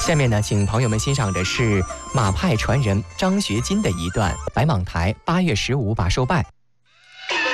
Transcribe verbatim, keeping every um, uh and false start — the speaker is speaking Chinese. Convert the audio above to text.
下面呢，请朋友们欣赏的是马派传人张学金的一段《白蟒台八月十五把寿拜》。